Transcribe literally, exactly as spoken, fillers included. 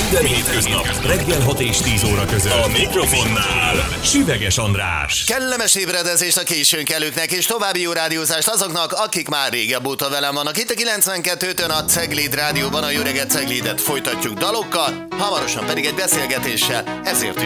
Minden hétköznap reggel hat és tíz óra között a mikrofonnál Süveges András. Kellemes ébredezést a későn kelőknek, és további jó rádiózást azoknak, akik már régebb óta velem vannak. Itt a kilencvenkettőtön a Cegléd Rádióban a Jó reggelt Ceglédet folytatjuk dalokkal, hamarosan pedig egy beszélgetéssel, ezért